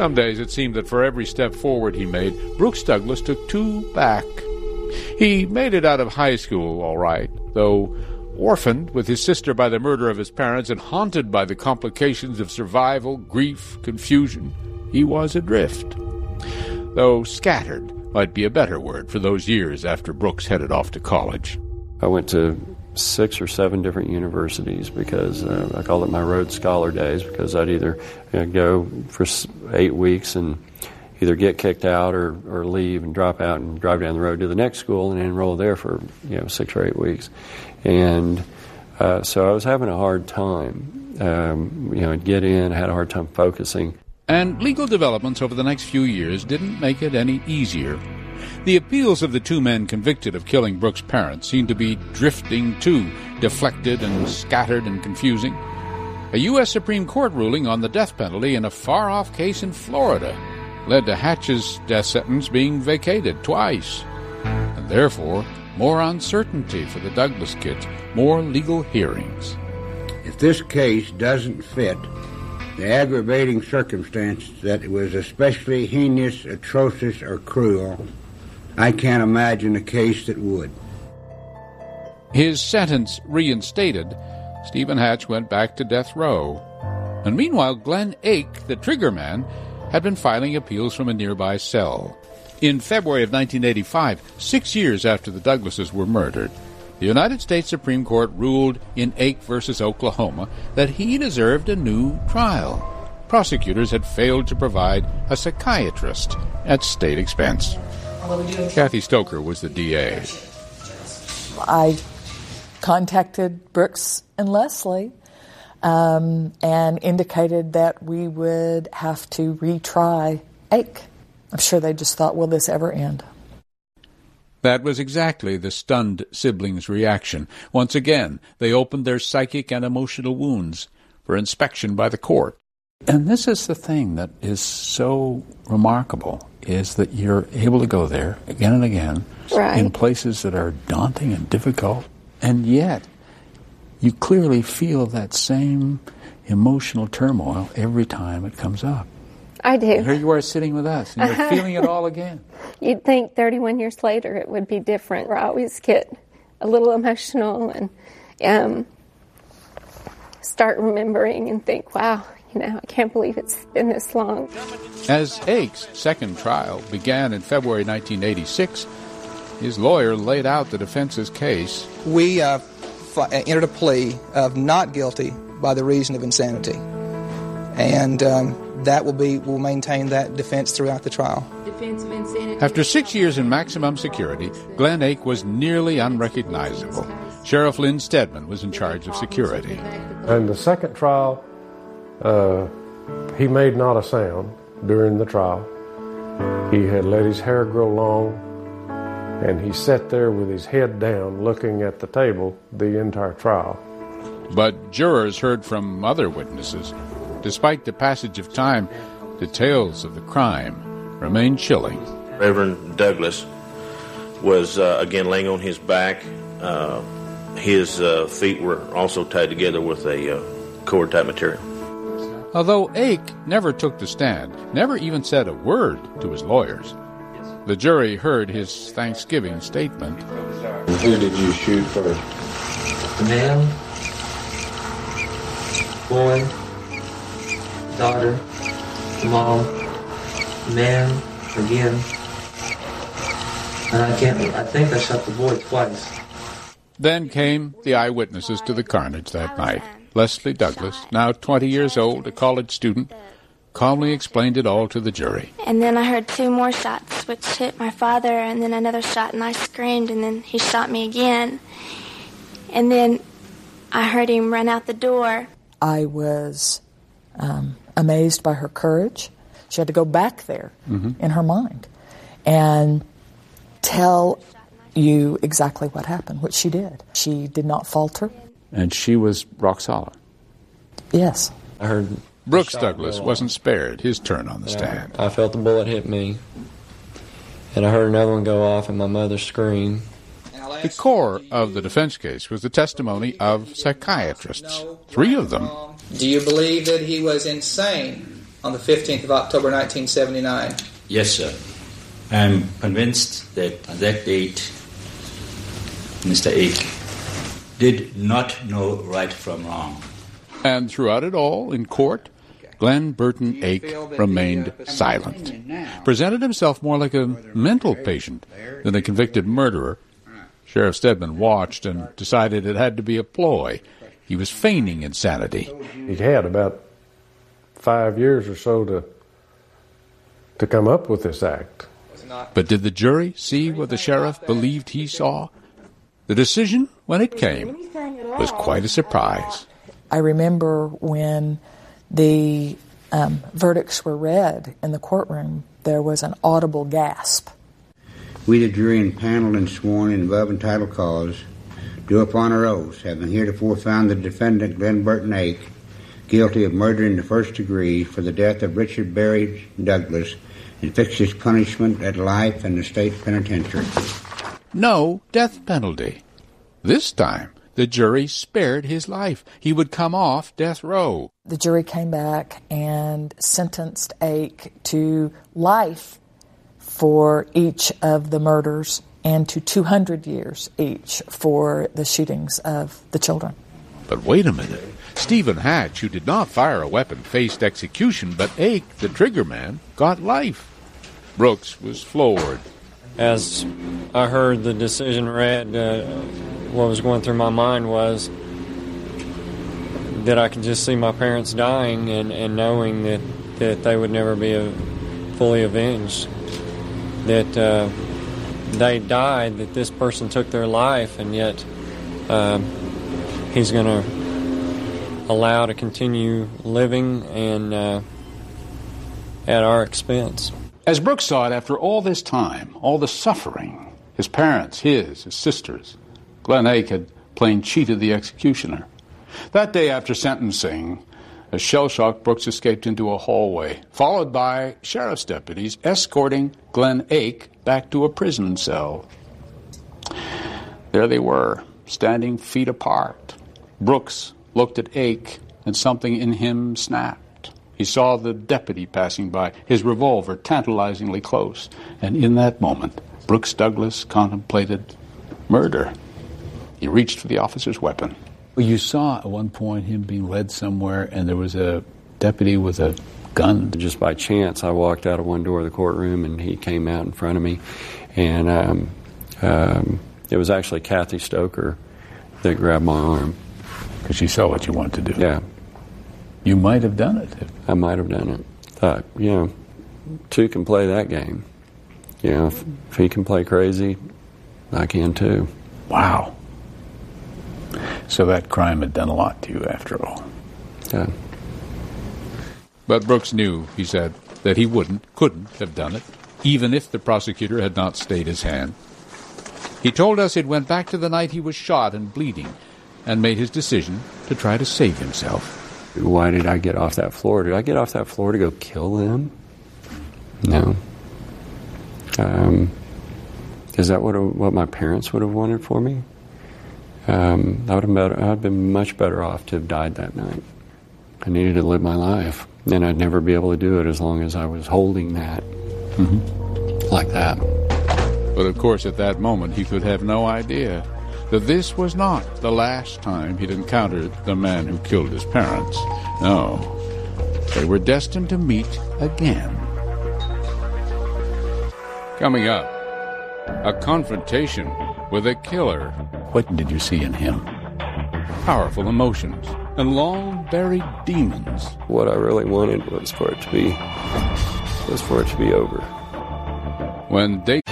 Some days it seemed that for every step forward he made, Brooks Douglas took two back. He made it out of high school all right, though orphaned with his sister by the murder of his parents and haunted by the complications of survival, grief, confusion, he was adrift. Though scattered might be a better word for those years after Brooks headed off to college. I went to 6 or 7 different universities because I call it my Rhodes Scholar days, because I'd either go for 8 weeks and either get kicked out or leave and drop out and drive down the road to the next school and enroll there for 6 or 8 weeks. And so I was having a hard time. I'd get in, I had a hard time focusing. And legal developments over the next few years didn't make it any easier. The appeals of the two men convicted of killing Brooks' parents seemed to be drifting too, deflected and scattered and confusing. A U.S. Supreme Court ruling on the death penalty in a far-off case in Florida led to Hatch's death sentence being vacated twice. And therefore, more uncertainty for the Douglas kids, more legal hearings. If this case doesn't fit the aggravating circumstance that it was especially heinous, atrocious, or cruel, I can't imagine a case that would. His sentence reinstated, Stephen Hatch went back to death row. And meanwhile, Glenn Ake, the trigger man, had been filing appeals from a nearby cell. In February of 1985, 6 years after the Douglases were murdered, the United States Supreme Court ruled in Ake v. Oklahoma that he deserved a new trial. Prosecutors had failed to provide a psychiatrist at state expense. Kathy Stoker was the DA. I contacted Brooks and Leslie and indicated that we would have to retry Ake. I'm sure they just thought, will this ever end? That was exactly the stunned siblings' reaction. Once again, they opened their psychic and emotional wounds for inspection by the court. And this is the thing that is so remarkable, is that you're able to go there again and again, right, in places that are daunting and difficult, and yet you clearly feel that same emotional turmoil every time it comes up. I do. And here you are sitting with us, and you're feeling it all again. You'd think 31 years later it would be different. I always get a little emotional and start remembering and think, wow, I can't believe it's been this long. As Ake's second trial began in February 1986, his lawyer laid out the defense's case. We entered a plea of not guilty by the reason of insanity. And we'll maintain that defense throughout the trial. Defense of insanity. After 6 years in maximum security, Glenn Ake was nearly unrecognizable. Sheriff Lynn Stedman was in charge of security. In the second trial, he made not a sound during the trial. He had let his hair grow long, and he sat there with his head down looking at the table the entire trial. But jurors heard from other witnesses. Despite the passage of time, details of the crime remained chilling. Reverend Douglas was, again, laying on his back. His feet were also tied together with a cord-type material. Although Ake never took the stand, never even said a word to his lawyers, the jury heard his Thanksgiving statement. Who did you shoot first? The man, boy, daughter, mom, man, again. And I think I shot the boy twice. Then came the eyewitnesses to the carnage that night. Leslie Douglas, now 20 years old, a college student, calmly explained it all to the jury. And then I heard 2 more shots, which hit my father, and then another shot, and I screamed, and then he shot me again. And then I heard him run out the door. I was amazed by her courage. She had to go back there in her mind and tell you exactly what happened, which she did. She did not falter. And she was rock solid. Yes. I heard Brooks Douglas wasn't spared his turn on the stand. I felt the bullet hit me, and I heard another one go off and my mother scream. The core of the defense case was the testimony of psychiatrists, 3 of them. Do you believe that he was insane on the 15th of October 1979? Yes, sir. I'm convinced that on that date, Mr. Ake did not know right from wrong. And throughout it all, in court, Glenn Burton Ake remained silent, presented himself more like a mental patient than a convicted murderer. Sheriff Stedman watched and decided it had to be a ploy. He was feigning insanity. He'd had about 5 years or so to come up with this act. But did the jury see what the sheriff believed he saw? The decision, when it came, was quite a surprise. I remember when the verdicts were read in the courtroom, there was an audible gasp. We, the jury impaneled and sworn in above entitled cause, do upon our oaths, having heretofore found the defendant Glenn Burton Ake guilty of murder in the first degree for the death of Richard Berry Douglas, and fixed his punishment at life in the state penitentiary. No death penalty. This time, the jury spared his life. He would come off death row. The jury came back and sentenced Ake to life for each of the murders and to 200 years each for the shootings of the children. But wait a minute. Stephen Hatch, who did not fire a weapon, faced execution, but Ake, the trigger man, got life. Brooks was floored. As I heard the decision read, what was going through my mind was that I could just see my parents dying and knowing that they would never be fully avenged. That they died, that this person took their life, and yet he's going to allow to continue living and at our expense. As Brooks saw it, after all this time, all the suffering, his parents, his sisters, Glenn Ake had plain cheated the executioner. That day after sentencing, as shell-shocked, Brooks escaped into a hallway, followed by sheriff's deputies escorting Glenn Ake back to a prison cell. There they were, standing feet apart. Brooks looked at Ake, and something in him snapped. He saw the deputy passing by, his revolver tantalizingly close, and in that moment, Brooks Douglas contemplated murder. He reached for the officer's weapon. You saw at one point him being led somewhere, and there was a deputy with a gun. Just by chance, I walked out of one door of the courtroom, and he came out in front of me, and it was actually Kathy Stoker that grabbed my arm. Because she saw what you wanted to do. Yeah. You might have done it. I might have done it. Thought, two can play that game. If he can play crazy, I can too. Wow. So that crime had done a lot to you after all. Yeah. But Brooks knew, he said, that he couldn't have done it, even if the prosecutor had not stayed his hand. He told us it went back to the night he was shot and bleeding, and made his decision to try to save himself. Why did I get off that floor? Did I get off that floor to go kill them? No. Is that what my parents would have wanted for me? I'd been much better off to have died that night. I needed to live my life, and I'd never be able to do it as long as I was holding that like that. But of course, at that moment, he could have no idea that this was not the last time he'd encountered the man who killed his parents. No, they were destined to meet again. Coming up, a confrontation with a killer. What did you see in him? Powerful emotions and long-buried demons. What I really wanted was for it to be over. When they